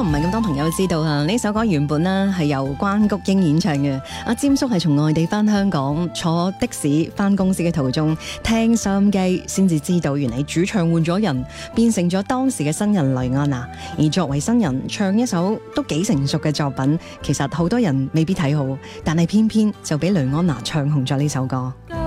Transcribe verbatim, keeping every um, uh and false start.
唔係咁多朋友知道啊，呢首歌原本呢係由關菊英演唱嘅。阿詹叔係從外地翻香港，坐的士翻公司嘅途中聽收音機，先至知道原來主唱換咗人，變成咗當時嘅新人雷安娜。而作為新人唱一首都幾成熟嘅作品，其實好多人未必睇好，但係偏偏就俾雷安娜唱紅咗呢首歌。